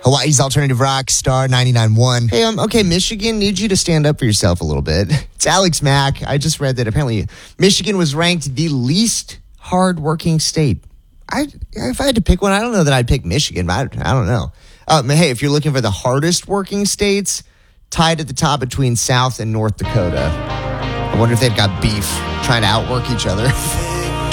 Hawaii's alternative rock, Star 99.1. Hey, okay, Michigan needs you to stand up for yourself a little bit. It's Alex Mack. I just read that apparently Michigan was ranked the least hardworking state. If I had to pick one, I don't know that I'd pick Michigan, but I don't know. Hey, if you're looking for the hardest working states, tied at the top between South and North Dakota. I wonder if they've got beef trying to outwork each other.